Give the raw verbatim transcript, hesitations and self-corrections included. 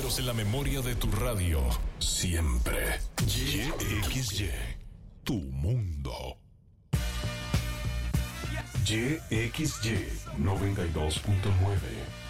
primeros en la memoria de tu radio. Siempre. Y X Y. Tu mundo. Y X Y noventa y dos punto nueve.